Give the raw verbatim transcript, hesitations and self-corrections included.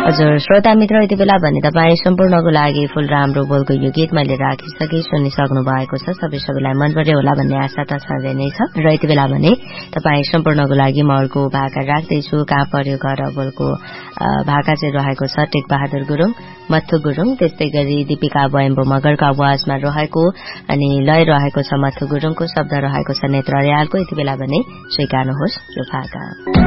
हजुर श्रोता मित्र यति बेला भने तपाईँ सम्पूर्णको लागि फूल राम्रो बोलको यो गीत मैले राखिसके सुनिसक्नु भएको छ। सबै सबैलाई मन पर्यो होला भन्ने आशा त छँदै नै छ। र यति बेला भने तपाईँ सम्पूर्णको लागि म अर्को भाका राख्दैछु। कहाँ पर्यो घर बोलको भाका चाहिँ रहेको छ टेक बहादुर गुरुङ, मथु गुरुङ, त्यस्तै गरी दीपिका बयम्बो मगरको आवाजमा रहेको अनि लय रहेको छ मथु गुरुङको, शब्द रहेको छ नेत्र अर्यालको। यति बेला भने स्वीकार्नुहोस् यो भाका।